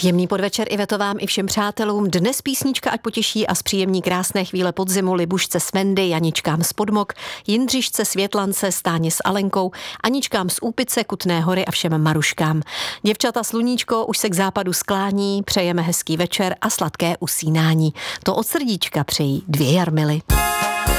Příjemný podvečer Iveto vám i všem přátelům. Dnes písnička ať potěší a zpříjemní krásné chvíle podzimu Libušce z Mendy, Janičkám z Podmok, Jindřišce, Světlance, Stáně s Alenkou, Aničkám z Úpice, Kutné Hory a všem Maruškám. Děvčata, sluníčko už se k západu sklání, přejeme hezký večer a sladké usínání. To od srdíčka přejí 2 Jarmily.